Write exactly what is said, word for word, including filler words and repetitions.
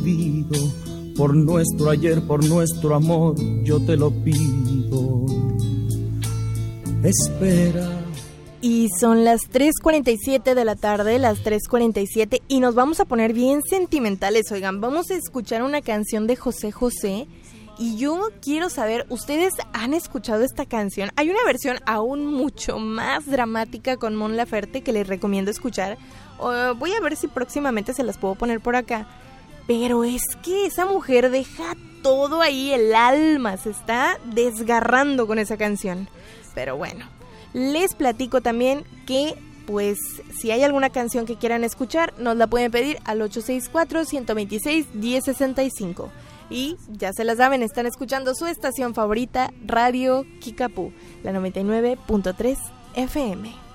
Por nuestro ayer, por nuestro amor, yo te lo pido. Espera. Y son las tres cuarenta y siete de la tarde, las tres cuarenta y siete, y nos vamos a poner bien sentimentales, oigan. Vamos a escuchar una canción de José José, y yo quiero saber, ¿ustedes han escuchado esta canción? Hay una versión aún mucho más dramática con Mon Laferte que les recomiendo escuchar. Uh, voy a ver si próximamente se las puedo poner por acá. Pero es que esa mujer deja todo ahí, el alma se está desgarrando con esa canción. Pero bueno, les platico también que, pues, si hay alguna canción que quieran escuchar, nos la pueden pedir al ocho seis cuatro, uno dos seis, uno cero seis cinco. Y ya se las saben, están escuchando su estación favorita, Radio Kickapoo, la noventa y nueve punto tres F M.